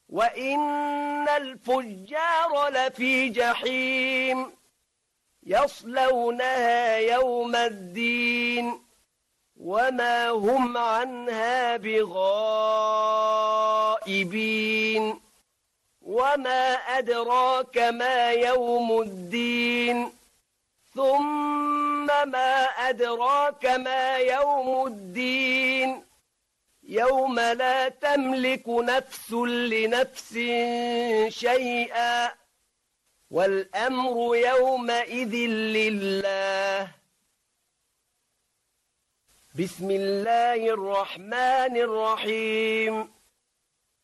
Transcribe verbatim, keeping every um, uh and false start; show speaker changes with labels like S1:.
S1: وإن الفجار لفي جحيم يصلونها يوم الدين وما هم عنها بغائبين وما أدراك ما يوم الدين ثم ما أدراك ما يوم الدين يوم لا تملك نفس لنفس شيئا والأمر يومئذ لله. بسم الله الرحمن الرحيم